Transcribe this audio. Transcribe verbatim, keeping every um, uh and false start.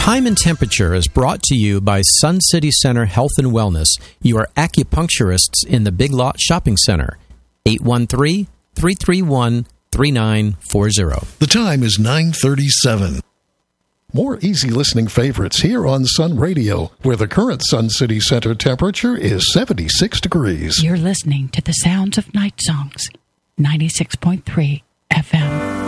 Time and Temperature is brought to you by Sun City Center Health and Wellness, your acupuncturists in the Big Lot Shopping Center. eight one three, three three one, three nine four zero. The time is nine thirty-seven. More easy listening favorites here on Sun Radio, where the current Sun City Center temperature is seventy-six degrees. You're listening to the sounds of night songs, ninety-six point three F M.